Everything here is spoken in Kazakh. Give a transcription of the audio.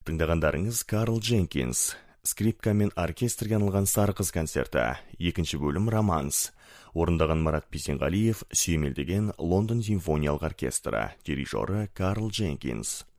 Тыңдағандарыңыз Карл Дженкинс, скрипка мен оркестрге арналған Сары қыз концерті, екінші бөлім романс. Орындаған Марат Бейсенғалиев, сүйемелдеген Лондон симфониялық оркестрі, дирижері Карл Дженкинс.